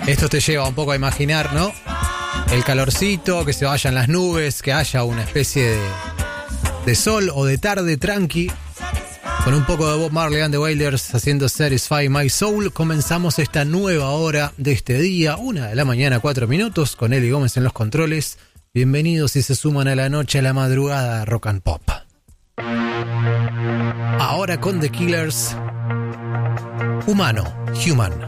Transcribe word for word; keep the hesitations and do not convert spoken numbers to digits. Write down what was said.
Esto te lleva un poco a imaginar, ¿no? El calorcito, que se vayan las nubes, que haya una especie de, de sol o de tarde tranqui. Con un poco de Bob Marley and the Wailers haciendo Satisfy My Soul, comenzamos esta nueva hora de este día, una de la mañana, cuatro minutos, con Eli Gómez en los controles. Bienvenidos si se suman a la noche, a la madrugada, Rock and Pop. Ahora con The Killers, Humano, Human.